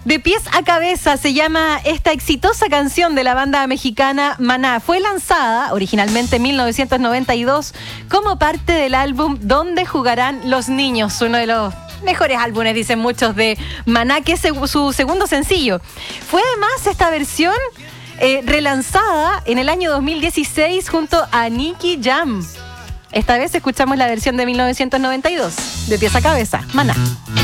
De pies a cabeza se llama esta exitosa canción de la banda mexicana Maná. Fue lanzada originalmente en 1992 como parte del álbum Donde jugarán los niños, uno de los mejores álbumes, dicen muchos, de Maná, que es su segundo sencillo. Fue además esta versión relanzada en el año 2016 junto a Nicky Jam. Esta vez escuchamos la versión de 1992, de pies a cabeza, Maná.